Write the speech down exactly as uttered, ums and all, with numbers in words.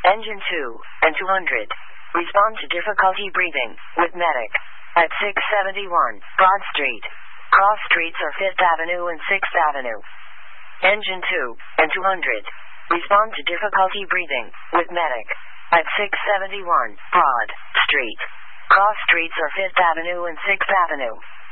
Engine two and two hundred. Respond to difficulty breathing with medic at six seventy-one Broad Street. Cross streets are fifth Avenue and sixth Avenue. Engine two and two hundred. Respond to difficulty breathing with medic at six seventy-one Broad Street. Cross streets are fifth Avenue and sixth Avenue.